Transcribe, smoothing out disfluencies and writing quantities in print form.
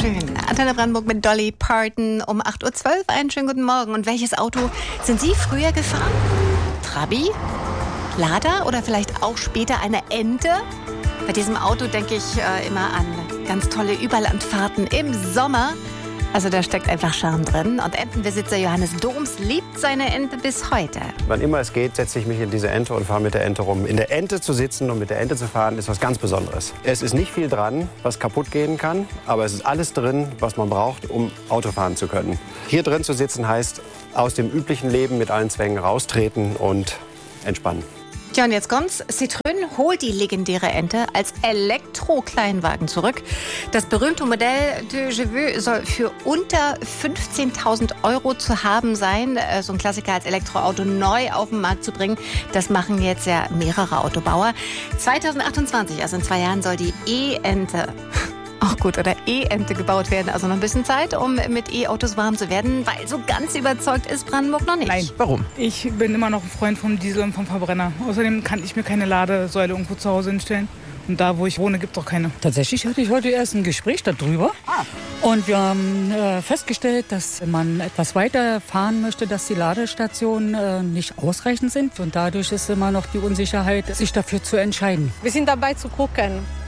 schön. Antenne Brandenburg mit Dolly Parton um 8.12 Uhr. Einen schönen guten Morgen. Und welches Auto sind Sie früher gefahren? Trabi? Lada oder vielleicht auch später eine Ente? Bei diesem Auto denke ich immer an ganz tolle Überlandfahrten im Sommer. Also da steckt einfach Charme drin. Und Entenbesitzer Johannes Doms liebt seine Ente bis heute. Wann immer es geht, setze ich mich in diese Ente und fahre mit der Ente rum. In der Ente zu sitzen und mit der Ente zu fahren, ist was ganz Besonderes. Es ist nicht viel dran, was kaputt gehen kann, aber es ist alles drin, was man braucht, um Auto fahren zu können. Hier drin zu sitzen heißt, aus dem üblichen Leben mit allen Zwängen raustreten und entspannen. Ja, und jetzt kommt's. Citroën holt die legendäre Ente als Elektro-Kleinwagen zurück. Das berühmte Modell de Jeveux soll für unter 15.000 € zu haben sein. So ein Klassiker als Elektroauto neu auf den Markt zu bringen, das machen jetzt ja mehrere Autobauer. 2028, also in 2 Jahren, soll die E-Ente... Auch gut, oder E-Ente gebaut werden. Also noch ein bisschen Zeit, um mit E-Autos warm zu werden, weil so ganz überzeugt ist Brandenburg noch nicht. Nein. Warum? Ich bin immer noch ein Freund vom Diesel und vom Verbrenner. Außerdem kann ich mir keine Ladesäule irgendwo zu Hause hinstellen. Und da, wo ich wohne, gibt es auch keine. Tatsächlich hatte ich heute erst ein Gespräch darüber. Und wir haben festgestellt, dass wenn man etwas weiter fahren möchte, dass die Ladestationen nicht ausreichend sind. Und dadurch ist immer noch die Unsicherheit, sich dafür zu entscheiden. Wir sind dabei zu gucken.